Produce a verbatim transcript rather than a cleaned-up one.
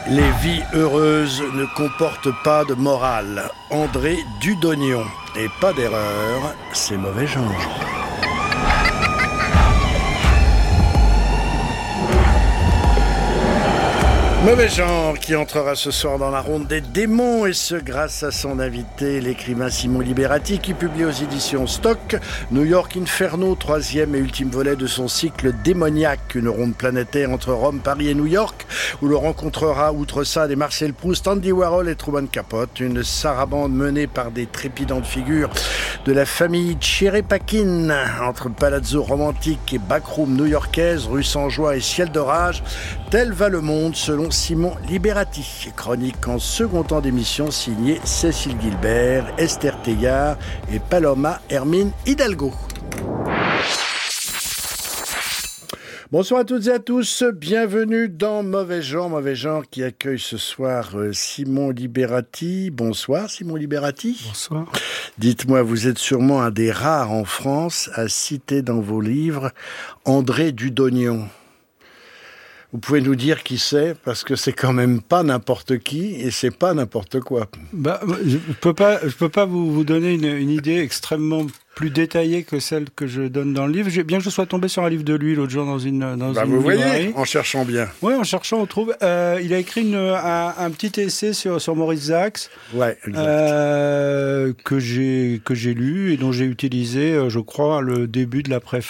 Les vies heureuses ne comportent pas de morale. André Dudognon. Et pas d'erreur, c'est mauvais genre. Mauvais genre qui entrera ce soir dans la ronde des démons, et ce grâce à son invité, l'écrivain Simon Liberati, qui publie aux éditions Stock New York Inferno, troisième et ultime volet de son cycle démoniaque, une ronde planétaire entre Rome, Paris et New York, où l'on rencontrera, outre ça, des Marcel Proust, Andy Warhol et Truman Capote, une sarabande menée par des trépidantes figures de la famille Tcherepakin, entre palazzo romantique et backroom new-yorkaise, rue sans joie et ciel d'orage. Tel va le monde selon Simon Liberati. Chronique en second temps d'émission signée Cécile Gilbert, Esther Teillard et Paloma Hermine Hidalgo. Bonsoir à toutes et à tous, bienvenue dans Mauvais Genre, Mauvais Genre qui accueille ce soir Simon Liberati. Bonsoir Simon Liberati. Bonsoir. Dites-moi, vous êtes sûrement un des rares en France à citer dans vos livres André Dudognon. Vous pouvez nous dire qui c'est, parce que c'est quand même pas n'importe qui et c'est pas n'importe quoi. Bah, je peux pas, je peux pas vous, vous donner une, une idée extrêmement plus détaillée que celle que je donne dans le livre. Bien que je sois tombé sur un livre de lui l'autre jour dans une dans bah une vous librairie. Voyez, en cherchant bien. Oui, en cherchant, on trouve. Euh, il a écrit une, un, un petit essai sur sur Maurice Zaks. Ouais, exact. Euh, que j'ai que j'ai lu et dont j'ai utilisé, je crois, le début de la préface